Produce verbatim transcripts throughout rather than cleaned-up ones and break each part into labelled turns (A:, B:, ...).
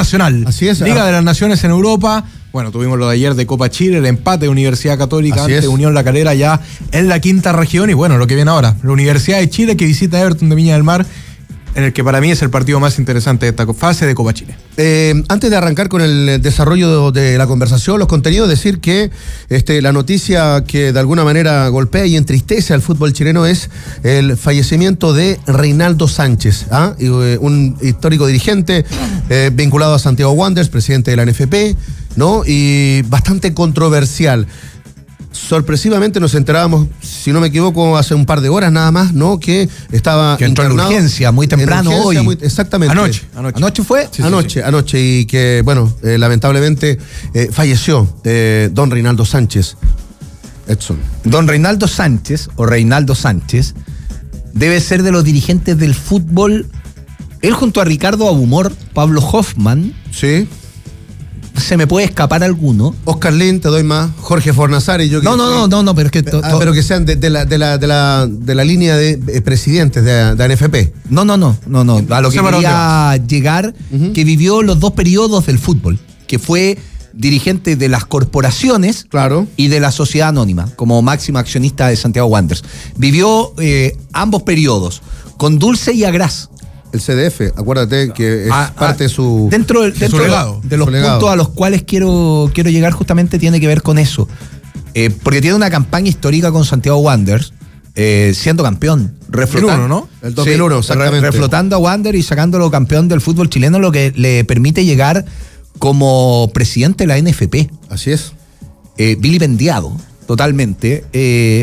A: internacional.
B: Así es.
A: Liga de las Naciones en Europa. Bueno, tuvimos lo de ayer de Copa Chile, el empate de Universidad Católica
B: Así
A: ante
B: es.
A: Unión La Calera ya en la quinta región. Y bueno, lo que viene ahora, la Universidad de Chile que visita a Everton de Viña del Mar, en el que para mí es el partido más interesante de esta fase de Copa Chile.
B: Eh, antes de arrancar con el desarrollo de la conversación, los contenidos, decir que este, la noticia que de alguna manera golpea y entristece al fútbol chileno es el fallecimiento de Reinaldo Sánchez, ¿ah? y, eh, un histórico dirigente eh, vinculado a Santiago Wanderers, presidente de la N F P, ¿no? Y bastante controversial. Sorpresivamente nos enterábamos, si no me equivoco, hace un par de horas nada más, ¿no? Que estaba
C: que entró en urgencia muy temprano
B: urgencia,
C: hoy.
B: Muy, exactamente.
A: Anoche, anoche.
C: ¿Anoche fue?
B: Sí, anoche, sí, sí. anoche, y que, bueno, eh, lamentablemente eh, falleció eh, don Reinaldo Sánchez. Edson.
C: Don Reinaldo Sánchez, o Reinaldo Sánchez, debe ser de los dirigentes del fútbol. Él junto a Ricardo Abumor, Pablo Hoffman.
B: Sí.
C: Se me puede escapar alguno.
B: Oscar Lin, te doy más. Jorge Fornazari. Yo
C: no, no, no, no, no, pero es que...
B: To, ah, pero que sean de, de, la, de, la, de, la, de la línea de eh, presidentes de, de N F P.
C: No, no, no, no, no. A lo que quería llegar, uh-huh. que vivió los dos periodos del fútbol, que fue dirigente de las corporaciones,
B: claro,
C: y de la sociedad anónima, como máximo accionista de Santiago Wanderers. Vivió eh, ambos periodos, con dulce y agraz.
B: El C D F, acuérdate que es ah, parte ah, de su
C: dentro, de, dentro
B: su
C: legado, de los puntos legado. A los cuales quiero, quiero llegar justamente tiene que ver con eso. Eh, porque tiene una campaña histórica con Santiago Wanderers, eh, siendo campeón.
A: Reflotando, ¿no?
B: El dos mil uno, sí, exactamente.
C: Reflotando a Wanderers y sacándolo campeón del fútbol chileno, lo que le permite llegar como presidente de la N F P.
B: Así es.
C: Eh, vilipendiado, totalmente. Eh,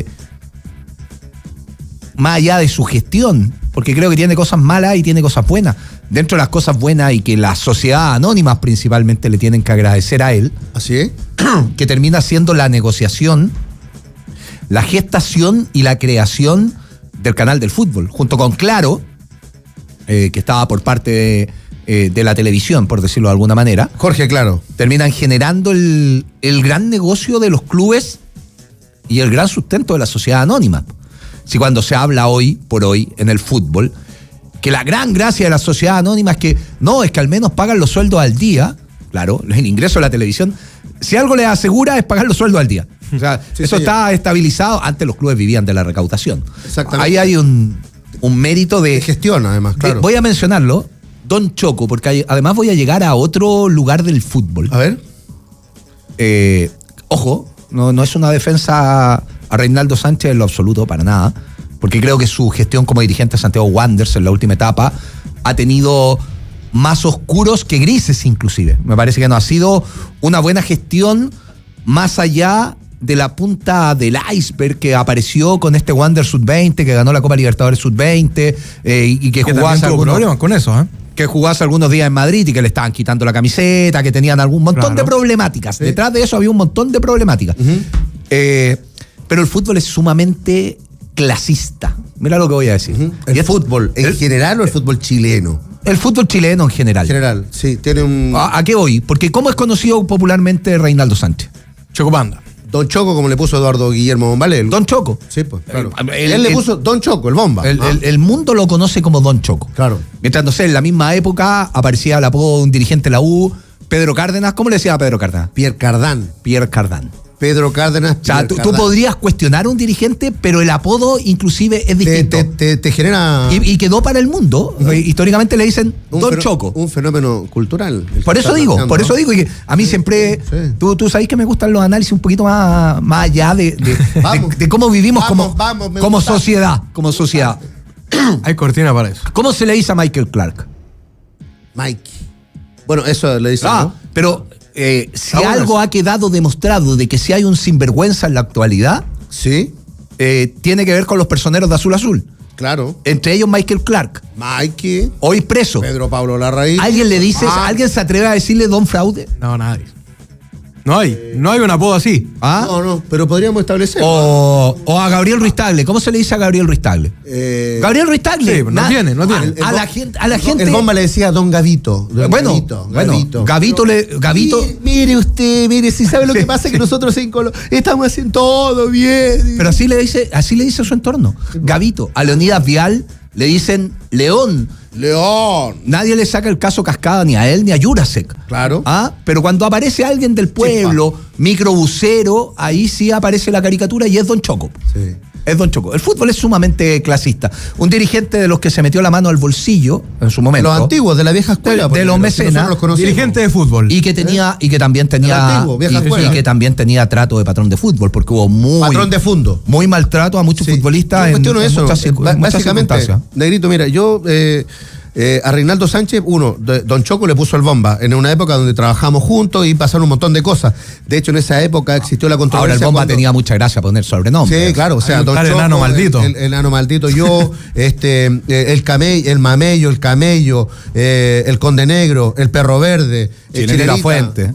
C: más allá de su gestión, porque creo que tiene cosas malas y tiene cosas buenas. Dentro de las cosas buenas y que las sociedades anónimas principalmente le tienen que agradecer a él,
B: así es,
C: que termina siendo la negociación, la gestación y la creación del canal del fútbol, junto con Claro, eh, que estaba por parte de, eh, de la televisión, por decirlo de alguna manera.
B: Jorge Claro.
C: Terminan generando el, el gran negocio de los clubes y el gran sustento de la sociedad anónima. Si cuando se habla hoy por hoy en el fútbol, que la gran gracia de la sociedad anónima es que no, es que al menos pagan los sueldos al día, claro, el ingreso a la televisión, si algo les asegura es pagar los sueldos al día. O sea, sí, eso sí, está estabilizado. Antes los clubes vivían de la recaudación.
B: Exactamente.
C: Ahí hay un, un mérito de...
B: de gestión, además, claro.
C: De, voy a mencionarlo, Don Choco, porque hay, además voy a llegar a otro lugar del fútbol.
B: A ver.
C: Eh, ojo, no, no es una defensa a Reinaldo Sánchez en lo absoluto, para nada, porque creo que su gestión como dirigente de Santiago Wanderers en la última etapa ha tenido más oscuros que grises inclusive. Me parece que no ha sido una buena gestión más allá de la punta del iceberg que apareció con este Wanderers sub veinte, que ganó la Copa Libertadores sub veinte eh, y que, que jugó hace algunos
A: problemas con eso, ¿eh?
C: que jugó hace algunos días en Madrid y que le estaban quitando la camiseta, que tenían algún montón claro. de problemáticas. Sí. Detrás de eso había un montón de problemáticas. Uh-huh. Eh, pero el fútbol es sumamente clasista. Mira lo que voy a decir.
B: Uh-huh. ¿El fútbol en el, general o el fútbol chileno?
C: El fútbol chileno en general.
B: En general, sí. Tiene un...
C: ¿A, a qué voy? Porque ¿cómo es conocido popularmente Reinaldo Sánchez?
A: Chocopanda.
B: Don Choco, como le puso Eduardo Guillermo Bombalé.
C: Don Choco.
B: Sí, pues, claro.
C: El,
B: el,
C: Él
B: le
C: el,
B: puso Don Choco, el bomba.
C: El,
B: ah.
C: el, el mundo lo conoce como Don Choco.
B: Claro.
C: Mientras, no sé, en la misma época aparecía el apodo de un dirigente de la U, Pedro Cárdenas. ¿Cómo le decía a Pedro Cárdenas?
B: Pierre Cardán.
C: Pierre Cardán.
B: Pedro Cárdenas.
C: O sea, tú, tú podrías cuestionar a un dirigente, pero el apodo inclusive es distinto.
B: Te, te, te, te genera...
C: Y, y quedó para el mundo. Uh-huh. Históricamente le dicen
B: un
C: Don
B: fenó-
C: Choco.
B: Un fenómeno cultural.
C: Por eso digo, por eso digo. Y a mí sí, siempre... Sí. Tú, tú sabes que me gustan los análisis un poquito más, más allá de, de, de, de cómo vivimos
B: vamos,
C: como,
B: vamos,
C: como sociedad. Como sociedad.
A: Hay cortina para eso.
C: ¿Cómo se le dice a Michael Clark?
B: Mike. Bueno, eso le dice.
C: Ah,
B: ¿no?
C: pero... Eh, si
B: ah,
C: algo
B: bueno.
C: ha quedado demostrado de que si hay un sinvergüenza en la actualidad,
B: sí,
C: eh, tiene que ver con los personeros de Azul Azul.
B: Claro.
C: Entre ellos Michael Clark.
B: Mikey.
C: Hoy preso.
B: Pedro Pablo Larraín.
C: ¿Alguien le dice, ah. ¿alguien se atreve a decirle Don Fraude?
A: No, nadie. No hay, eh, no hay un apodo así.
B: ¿Ah? No, no, pero podríamos establecer.
C: O, o a Gabriel Ruiz Tagle. ¿Cómo se le dice a Gabriel Ruiz Tagle?
B: Eh,
C: Gabriel Ruiz Tagle.
A: Sí, no
C: na,
A: tiene, no tiene.
C: A, a, la gente, a la gente.
B: El bomba le decía Don Gavito. Don
C: bueno,
B: Gavito,
C: bueno,
B: Gavito.
C: Gavito le. Gavito.
B: Mire, mire usted, mire, si sabe lo que pasa, que nosotros en Colo estamos haciendo todo bien.
C: Pero así le dice, así le dice a su entorno. Gavito. A Leonidas Vial le dicen León.
B: León.
C: Nadie le saca el caso Cascada ni a él ni a Jurasek.
B: Claro.
C: ¿Ah? Pero cuando aparece alguien del pueblo, microbusero, ahí sí aparece la caricatura y es Don Choco.
B: Sí.
C: Es Don Choco. El fútbol es sumamente clasista. Un dirigente de los que se metió la mano al bolsillo en su momento.
B: Los antiguos, de la vieja escuela.
C: De, de los mecenas.
A: Dirigente de fútbol.
C: Y que tenía, y que también tenía.
B: Antiguo, vieja
C: y,
B: escuela.
C: y que también tenía trato de patrón de fútbol, porque hubo muy.
B: Patrón de fondo.
C: Muy maltrato a muchos
B: Sí.
C: futbolistas
B: Yo
C: en,
B: cuestiono
C: en
B: eso.
C: muchas, circun-
B: Ba-
C: en muchas
B: Básicamente,
C: circunstancias.
B: Negrito, mira, yo eh, eh, a Reinaldo Sánchez, uno, de- Don Choco le puso el bomba en una época donde trabajamos juntos y pasaron un montón de cosas. De hecho, en esa época existió la controversia.
C: Ahora el bomba
B: cuando-
C: tenía mucha gracia poner sobrenombre.
B: Sí, claro, o sea,
A: Hay un
B: Don
A: tal
B: Choco,
A: enano maldito.
B: El, el enano maldito, yo, este, eh, el camello, el mamello, el camello, eh, el conde negro, el perro verde, el
C: Chinelita
B: Chilenita,
C: Fuente.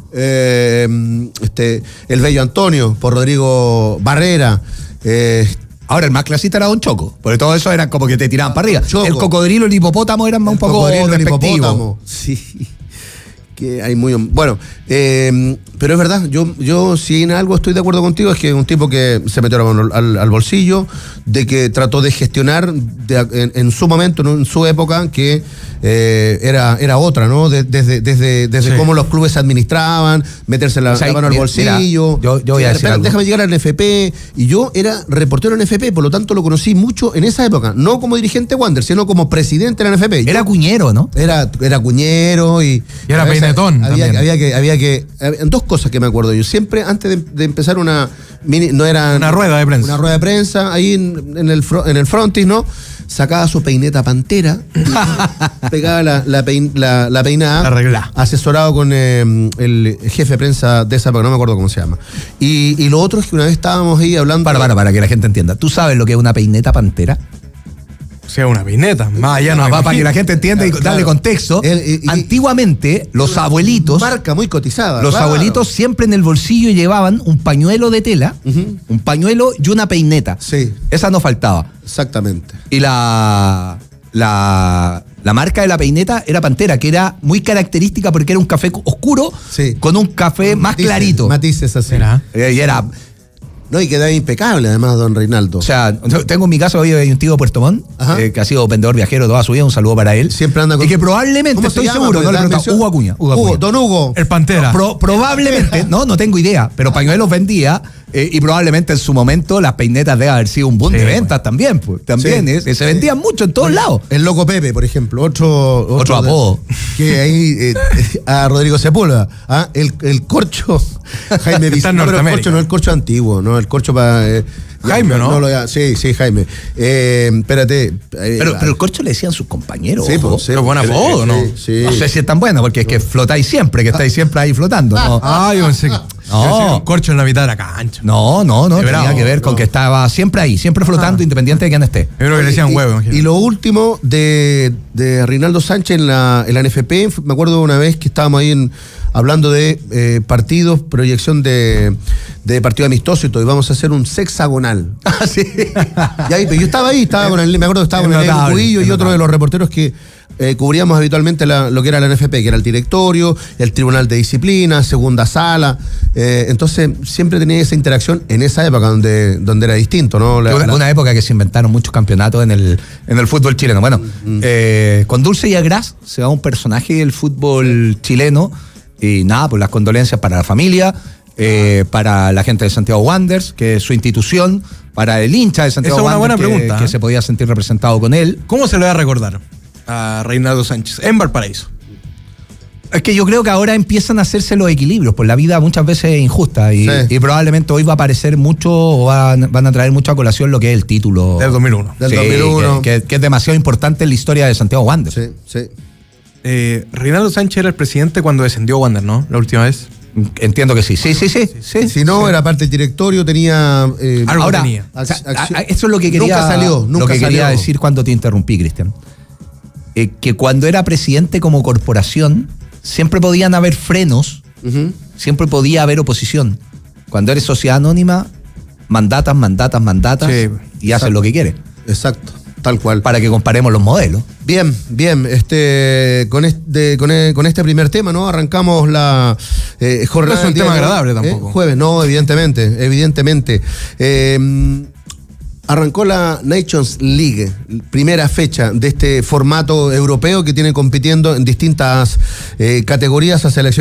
B: eh, este, el bello Antonio, por Rodrigo Barrera, eh,
C: Ahora el más clasista era Don Choco, porque todo eso eran como que te tiraban para arriba.
B: Choco.
C: El cocodrilo, el hipopótamo eran más un
B: el
C: poco
B: cocodrilo, el
C: despectivos.
B: hipopótamo. Sí. Que hay muy bueno, eh, pero es verdad, yo, yo si en algo estoy de acuerdo contigo es que es un tipo que se metió la mano al, al bolsillo, de que trató de gestionar de- en, en su momento, ¿no? En su época, que eh, era, era otra, ¿no? De- desde desde, desde
A: Sí.
B: cómo los clubes se administraban, meterse la,
C: O sea,
B: la mano al
C: mira,
B: bolsillo.
C: mira, yo- yo voy a
B: Sí,
C: decir
B: espera,
C: algo.
B: déjame llegar al N F P, y yo era reportero en N F P, por lo tanto lo conocí mucho en esa época, no como dirigente Wander, sino como presidente de la N F P.
C: Era
B: Yo-
C: cuñero, ¿no?
B: era, era cuñero y.
A: Y era
B: a veces
A: peinetón
B: Había,
A: también.
B: había que, había que. había dos cosas que me acuerdo yo. Siempre antes de, de empezar una. Mini, no era.
A: Una rueda de prensa.
B: Una rueda de prensa, ahí en, en el, fro- en el frontis, ¿no? Sacaba su peineta pantera, pegaba la, la, pein- la- la peinada,
A: La arreglá.
B: asesorado con eh, el jefe de prensa de esa época, no me acuerdo cómo se llama. Y, y lo otro es que una vez estábamos ahí hablando.
C: Para, para, para que la gente entienda. ¿Tú sabes lo que es una peineta pantera?
A: O sea, una pineta. Más allá no
C: Ah,
A: me
C: va, para que
A: imagino.
C: la gente entienda y
B: Claro,
C: darle
B: claro.
C: contexto.
B: El- y- y-
C: Antiguamente, los abuelitos,
B: Marca muy cotizada.
C: los
B: claro.
C: abuelitos siempre en el bolsillo llevaban un pañuelo de tela,
B: Ujú.
C: un pañuelo y una peineta.
B: Sí,
C: Esa no faltaba.
B: exactamente.
C: Y la, la, la marca de la peineta era Pantera, que era muy característica porque era un café oscuro
B: Sí.
C: con un café más
B: Matices,
C: clarito.
B: Matices así.
A: Será.
C: Eh, Y era,
B: No, y quedaba impecable además, don Reinaldo.
C: o sea, yo tengo en mi casa hoy hay un tío de Puerto Montt,
B: Ajá.
C: eh, que ha sido vendedor viajero toda su vida, un saludo para él.
B: Siempre anda con-
C: Y que probablemente,
B: ¿Cómo se
C: estoy
B: llama?
C: seguro,
B: Pues,
C: no le he
B: dame
C: preguntado,
B: mención.
C: Hugo Acuña. Hugo
B: Hugo,
C: Acuña.
B: don Hugo.
A: El Pantera.
C: Pro- probablemente, no, no tengo idea, pero pañuelos vendía eh, y probablemente en su momento las peinetas deben haber sido un boom
A: Sí,
C: de
A: pues.
C: ventas también, pues, también,
B: Sí,
C: eh, se
B: sí.
C: vendían mucho en todos lados.
B: El Loco Pepe, por ejemplo, otro,
C: Otro
B: de-
C: apodo.
B: que ahí eh, a Rodrigo Sepúlveda, ¿ah? el, el corcho Jaime
A: Está
B: Vicente,
A: en
B: no, pero el
A: Norteamérica.
B: corcho no el corcho antiguo, no el corcho para eh,
A: Jaime, ¿no?
B: lo- sí, sí, Jaime. Eh, espérate. eh,
C: Pero, pero el corcho le decían sus compañeros.
B: sí,
C: ojo.
B: pues, sí,
A: Pero buen
B: sí,
A: apodo, ¿no?
B: sí, sí.
C: No sé si es tan bueno, porque es que flotáis siempre, que estáis siempre ahí flotando. No,
A: Ah, yo pensé que.
C: No.
A: yo pensé que un corcho en la mitad de la cancha.
C: no, no, no
A: De
C: tenía
A: bravo,
C: que ver con
A: no.
C: que estaba siempre ahí, siempre flotando, independiente de quién esté.
A: Yo creo que le decían
B: Y-
A: huevo.
B: Y,
A: imagínate.
B: y lo último de, de Reinaldo Sánchez en la, en la N F P, me acuerdo una vez que estábamos ahí en- hablando de eh, partidos, proyección de, de partido amistoso y todo, y vamos a hacer un sexagonal.
C: Ah, sí.
B: Y ahí, pero yo estaba ahí, estaba con el, me acuerdo que estaba
A: Es
B: con el Negro
A: notable,
B: Cubillo
A: es
B: y otro
A: notable.
B: de los reporteros que eh, cubríamos habitualmente la- lo que era la N F P, que era el directorio, el tribunal de disciplina, segunda sala. eh, entonces siempre tenía esa interacción en esa época donde, donde era distinto, ¿no? La-
C: una,
B: la-
C: una época que se inventaron muchos campeonatos en el, en el fútbol chileno. Bueno, eh, con Dulce y Agraz se va un personaje del fútbol chileno y nada, pues las condolencias para la familia, eh, para la gente de Santiago Wanderers, que es su institución, para el hincha de Santiago
A: Esa es una
C: Wanderers,
A: buena
C: que,
A: pregunta,
C: que
A: ¿eh?
C: se podía sentir representado con él.
A: ¿Cómo se le va a recordar a Reinaldo Sánchez en Valparaíso?
C: Es que yo creo que ahora empiezan a hacerse los equilibrios, pues la vida muchas veces es injusta y,
B: Sí.
C: y probablemente hoy va a aparecer mucho o van, van a traer mucho a colación lo que es el título
A: Del dos mil uno.
B: Del
C: Sí,
B: dos mil uno.
C: Que, que- que es demasiado importante en la historia de Santiago Wanderers.
B: Sí, sí.
A: Eh, Reinaldo Sánchez era el presidente cuando descendió Wander, ¿no? La última vez.
C: Entiendo que sí. Sí, sí, sí. sí.
B: Si no, era parte del directorio, tenía. eh,
A: Algo
C: Ahora,
A: tenía.
C: o sea,
B: Acción-
C: a- a- eso es lo que quería,
B: Nunca salió, nunca
C: lo que quería
B: salió.
C: decir cuando te interrumpí, Cristian. Eh, que cuando era presidente como corporación, siempre podían haber frenos,
B: Ujú.
C: siempre podía haber oposición. Cuando eres sociedad anónima, mandatas, mandatas, mandatas
A: Sí,
C: y haces lo que quieres.
B: Exacto, tal cual.
C: Para que comparemos los modelos.
B: Bien, bien, este, con, este, con, e- con este primer tema, ¿no? Arrancamos la eh, jornada.
A: No es un
B: del día
A: tema
B: de hoy,
A: agradable
B: ¿eh?
A: tampoco.
B: Jueves, no, evidentemente, evidentemente. Eh, Arrancó la Nations League, primera fecha de este formato europeo que tiene compitiendo en distintas eh, categorías a selecciones.